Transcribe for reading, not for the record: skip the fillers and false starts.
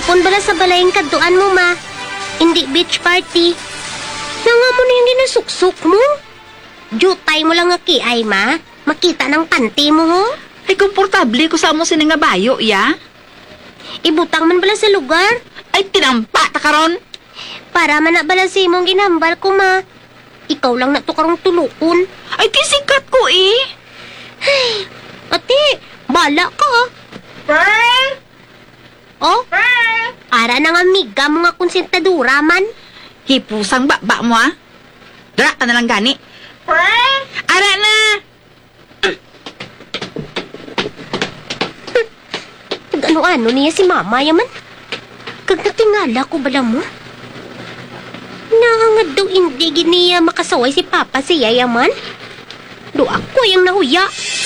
Hapon bala sa balayang kaduan mo, ma. Hindi beach party. Nga mo na yung ginasuksok mo. Jutay mo lang nga kiay, ma. Makita ng panty mo, ho. Ay, komportable ko sa mo sinangabayo, ya? Ibutang man bala sa lugar. Ay, tinampa ta karon. Para man na bala si mong ginambal ko, ma. Ikaw lang na to karong tulukon. Ay, kisikat ko eh. Ate, bala ka. Oh? Ara na nga miga mo nga konsentadura man. Hipusang baba mo, ah. Dara ka na lang gani. Ara na! Ano-ano niya si mama yaman? Kag natingala ko bala mo? Nangangad daw hindi giniya makasaway si papa siya yaman? Do ako yung nahuya.